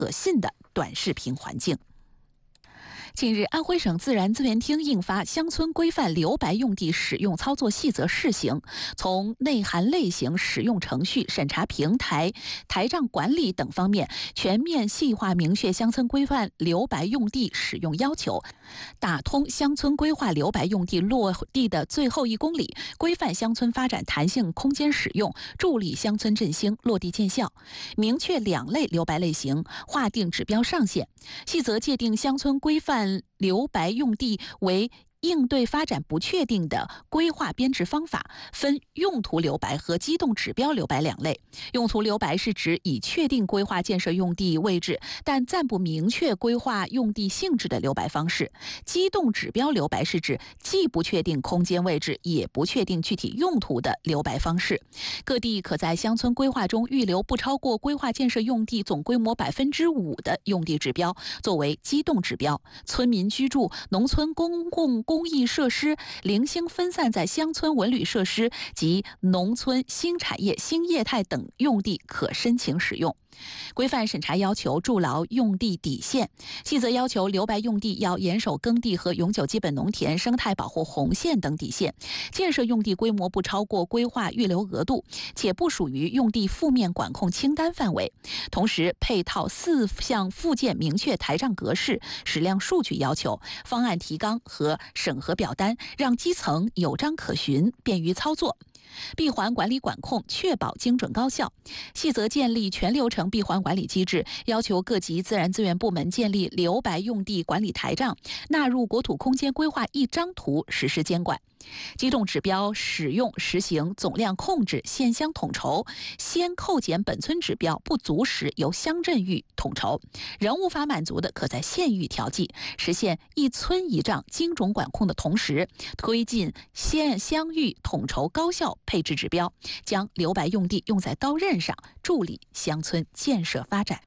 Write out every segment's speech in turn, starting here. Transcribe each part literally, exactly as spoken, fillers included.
可信的短视频环境。近日，安徽省自然资源厅印发《乡村规范留白用地使用操作细则试行》，从内涵类型、使用程序、审查平台、台账管理等方面全面细化明确乡村规范留白用地使用要求，打通乡村规划留白用地落地的最后一公里，规范乡村发展弹性空间使用，助力乡村振兴落地见效。明确两类留白类型，划定指标上限。细则界定乡村规范留白用地为应对发展不确定的规划编制方法，分用途留白和机动指标留白两类。用途留白是指已确定规划建设用地位置，但暂不明确规划用地性质的留白方式。机动指标留白是指既不确定空间位置，也不确定具体用途的留白方式。各地可在乡村规划中预留不超过规划建设用地总规模百分之五的用地指标，作为机动指标。村民居住、农村公共公益设施零星分散在乡村文旅设施及农村新产业新业态等用地可申请使用。规范审查要求筑牢用地底线，细则要求留白用地要严守耕地和永久基本农田生态保护红线等底线，建设用地规模不超过规划预留额度，且不属于用地负面管控清单范围。同时配套四项附件明确台账格式、矢量数据要求、方案提纲和审核表单，让基层有章可循，便于操作。闭环管理管控，确保精准高效。细则建立全流程闭环管理机制，要求各级自然资源部门建立留白用地管理台账，纳入国土空间规划一张图实施监管。机动指标使用实行总量控制、县乡统筹，先扣减本村指标不足时由乡镇域统筹，仍无法满足的可在县域调剂，实现一村一账精准管控的同时，推进县乡域统筹高效配置指标，将留白用地用在刀刃上，助力乡村建设发展。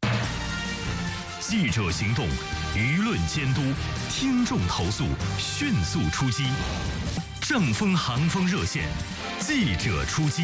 记者行动，舆论监督，听众投诉，迅速出击。正风航风热线，记者出击。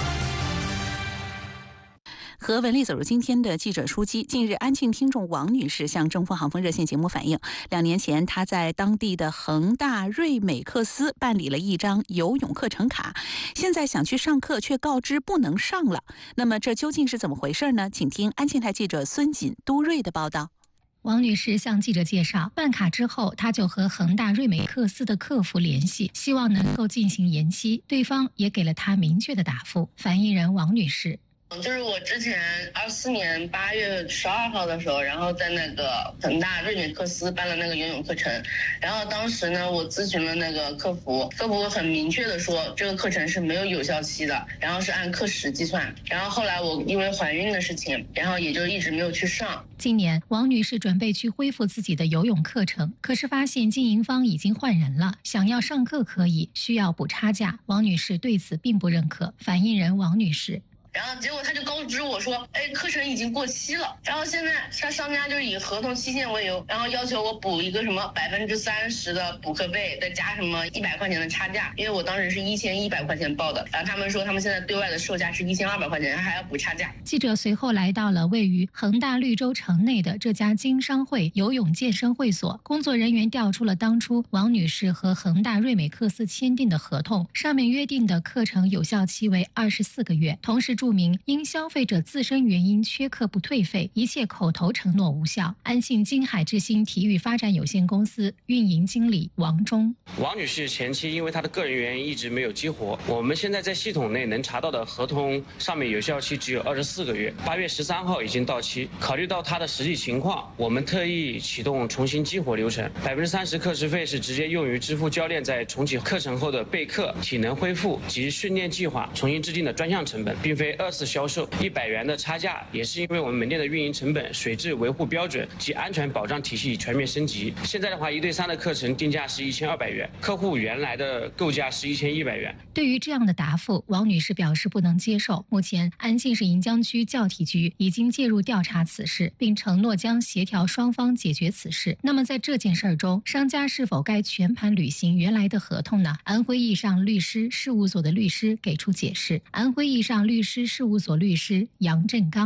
和文丽走入今天的记者出击。近日，安庆听众王女士向正风航风热线节目反映，两年前她在当地的恒大瑞美克斯办理了一张游泳课程卡，现在想去上课却告知不能上了。那么这究竟是怎么回事呢？请听安庆台记者孙锦、都瑞的报道。 王女士向记者介绍，办卡之后，她就和恒大瑞美克斯的客服联系，希望能够进行延期，对方也给了她明确的答复。反映人王女士。 就是我之前二四年八月十二号的时候，然后在那个恒大瑞美克斯办了那个游泳课程，然后当时呢，我咨询了那个客服，客服很明确的说这个课程是没有有效期的，然后是按课时计算。然后后来我因为怀孕的事情，然后也就一直没有去上。 今年王女士准备去恢复自己的游泳课程，可是发现经营方已经换人了，想要上课可以，需要补差价。王女士对此并不认可。反映人王女士。 然后结果他就告知我说，哎，课程已经过期了。然后现在他商家就是以合同期限为由，然后要求我补一个什么百分之三十的补课费，再加什么一百块钱的差价。因为我当时是一千一百块钱报的，然后他们说他们现在对外的售价是一千二百块钱，还要补差价。 记者随后来到了位于恒大绿洲城内的这家经商会游泳健身会所，工作人员调出了当初王女士和恒大瑞美克斯签订的合同，上面约定的课程有效期为二十四个月，同时注明因消费者自身原因缺课不退费，一切口头承诺无效。安信金海之星体育发展有限公司运营经理王忠。 王女士前期因为她的个人原因一直没有激活，我们现在在系统内能查到的合同上面有效期只有二十四个月，八月十三号已经到期。考虑到她的实际情况，我们特意启动重新激活流程，百分之三十课时费是直接用于支付教练在重启课程后的备课、体能恢复及训练计划重新制定的专项成本，并非二次销售。一百元的差价也是因为我们门店的运营成本、水质维护标准及安全保障体系全面升级。现在的话，一对三的课程定价是一千二百元，客户原来的购价是一千一百元。 对于这样的答复，王女士表示不能接受。目前，安庆市盈江区教体局已经介入调查此事，并承诺将协调双方解决此事。那么在这件事中，商家是否该全盘履行原来的合同呢？安徽易尚律师事务所的律师给出解释。安徽易尚律师事务所律师杨振刚。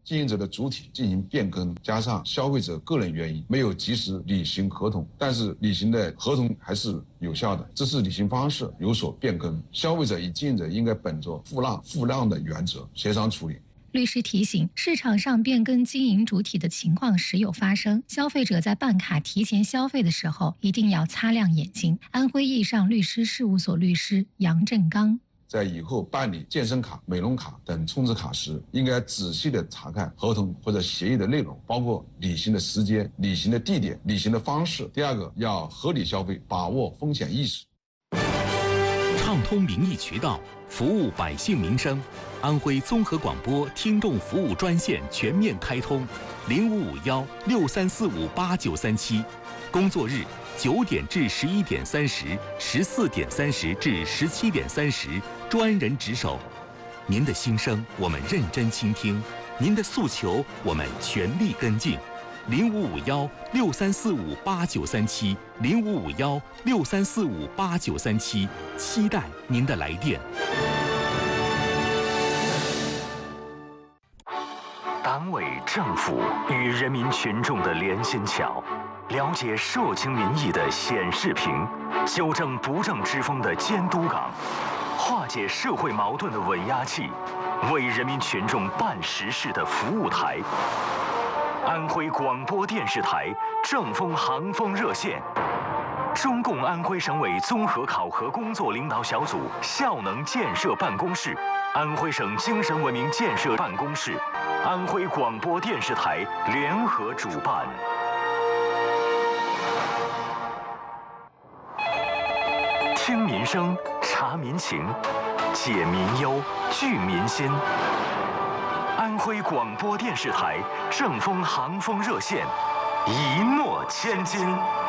经营者的主体进行变更，加上消费者个人原因没有及时履行合同，但是履行的合同还是有效的，这是履行方式有所变更，消费者与经营者应该本着互让互让的原则协商处理。 律师提醒，市场上变更经营主体的情况时有发生，消费者在办卡提前消费的时候一定要擦亮眼睛。安徽易尚律师事务所律师杨振刚， 在以后办理健身卡、美容卡等充值卡时，应该仔细的查看合同或者协议的内容，包括履行的时间、履行的地点、履行的方式。第二个，要合理消费，把握风险意识。 畅通民意渠道，服务百姓民生。安徽综合广播听众服务专线全面开通，零五五幺六三四五八九三七，工作日九点至十一点三十，十四点三十至十七点三十，专人值守。您的心声我们认真倾听，您的诉求我们全力跟进。零五五幺六三四五八九三七，零五五幺六三四五八九三七，期待您的来电。 党委政府与人民群众的连心桥，了解社情民意的显示屏，纠正不正之风的监督岗，化解社会矛盾的稳压器，为人民群众办实事的服务台。安徽广播电视台正风航风热线，中共安徽省委综合考核工作领导小组效能建设办公室，安徽省精神文明建设办公室，安徽广播电视台联合主办。听民生，察民情，解民忧，聚民心。安徽广播电视台正风航风热线，一诺千金。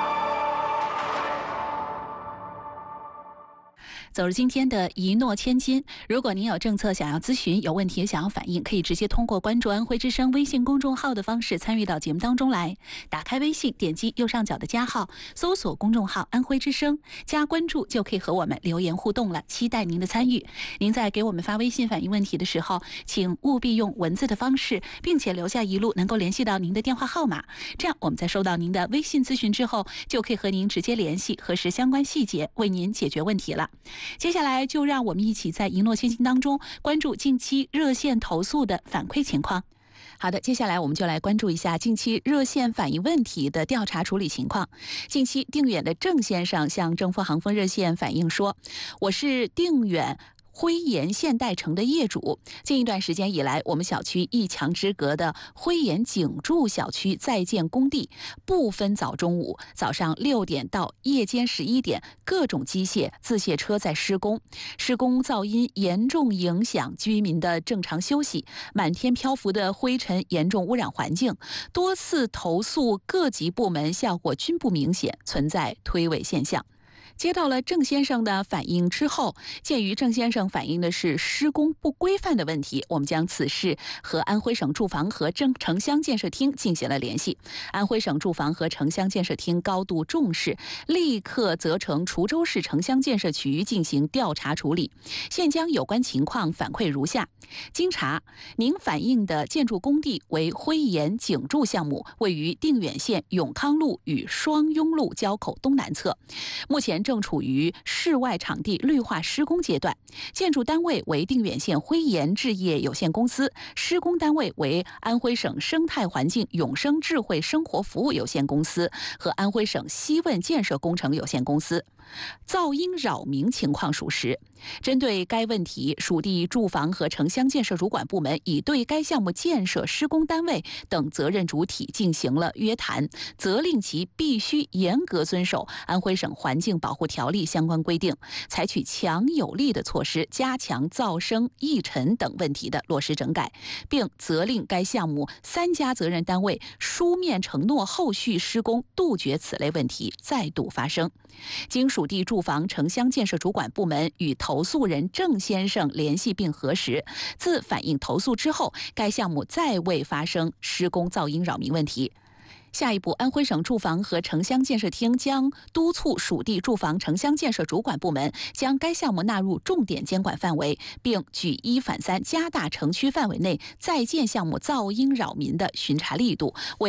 走入今天的一诺千金，如果您有政策想要咨询，有问题想要反映，可以直接通过关注安徽之声微信公众号的方式参与到节目当中来。打开微信，点击右上角的加号，搜索公众号安徽之声，加关注就可以和我们留言互动了，期待您的参与。您在给我们发微信反映问题的时候，请务必用文字的方式，并且留下一路能够联系到您的电话号码，这样我们在收到您的微信咨询之后，就可以和您直接联系，核实相关细节，为您解决问题了。接下来就让我们一起在一诺千金当中关注近期热线投诉的反馈情况。好的，接下来我们就来关注一下近期热线反映问题的调查处理情况。近期定远的郑先生向正风航风热线反映说，我是定远辉岩现代城的业主，近一段时间以来，我们小区一墙之隔的辉岩景筑小区在建工地，不分早中午，早上六点到夜间十一点，各种机械、自卸车在施工，施工噪音严重影响居民的正常休息，满天漂浮的灰尘严重污染环境，多次投诉各级部门效果均不明显，存在推诿现象。接到了郑先生的反映之后，鉴于郑先生反映的是施工不规范的问题，我们将此事和安徽省住房和城城乡建设厅进行了联系。安徽省住房和城乡建设厅高度重视，立刻责成滁州市城乡建设局进行调查处理。现将有关情况反馈如下：经查，您反映的建筑工地为辉岩景筑项目，位于定远县永康路与双雍路交口东南侧，目前正处于室外场地绿化施工阶段，建筑单位为定远县辉岩置业有限公司，施工单位为安徽省生态环境永生智慧生活服务有限公司和安徽省西汶建设工程有限公司。噪音扰民情况属实。针对该问题，属地住房和城乡建设主管部门已对该项目建设施工单位等责任主体进行了约谈，责令其必须严格遵守安徽省环境保护条例相关规定，采取强有力的措施，加强噪声、异尘等问题的落实整改，并责令该项目三家责任单位书面承诺后续施工，杜绝此类问题再度发生。经属地住房城乡建设主管部门与投诉人郑先生联系并核实，自反映投诉之后，该项目再未发生施工噪音扰民问题。 下一步，安徽省住房和城乡建设厅将督促属地住房城乡建设主管部门将该项目纳入重点监管范围，并举一反三，加大城区范围内在建项目噪音扰民的巡查力度，为